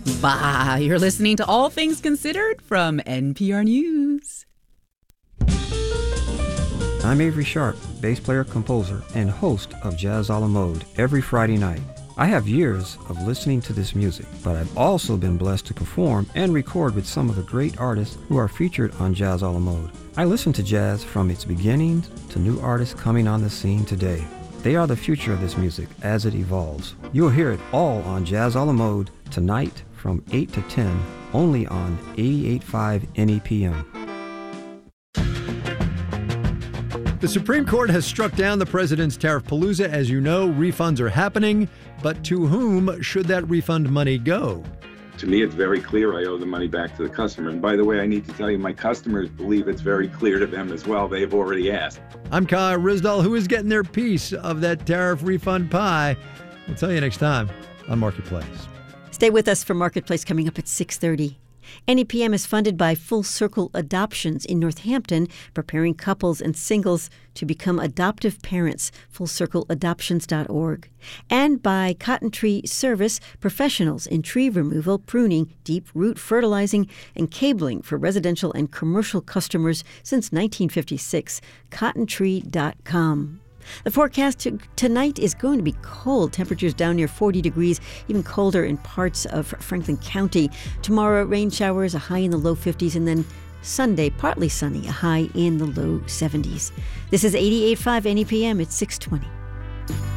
Bah, you're listening to All Things Considered from NPR News. I'm Avery Sharp, bass player, composer, and host of Jazz a la Mode every Friday night. I have years of listening to this music, but I've also been blessed to perform and record with some of the great artists who are featured on Jazz a la Mode. I listen to jazz from its beginnings to new artists coming on the scene today. They are the future of this music as it evolves. You'll hear it all on Jazz a la Mode tonight from 8 to 10, only on 88.5 NEPM. The Supreme Court has struck down the president's tariff palooza. As you know, refunds are happening, but to whom should that refund money go? To me, it's very clear I owe the money back to the customer. And by the way, I need to tell you, my customers believe it's very clear to them as well. They've already asked. I'm Kai Ryssdal. Who is getting their piece of that tariff refund pie? We'll tell you next time on Marketplace. Stay with us for Marketplace coming up at 6:30. NEPM is funded by Full Circle Adoptions in Northampton, preparing couples and singles to become adoptive parents, fullcircleadoptions.org. And by Cotton Tree Service, professionals in tree removal, pruning, deep root fertilizing, and cabling for residential and commercial customers since 1956, cottontree.com. The forecast tonight is going to be cold. Temperatures down near 40 degrees, even colder in parts of Franklin County. Tomorrow, rain showers, a high in the low 50s, and then Sunday, partly sunny, a high in the low 70s. This is 88.5 NEPM at 6:20.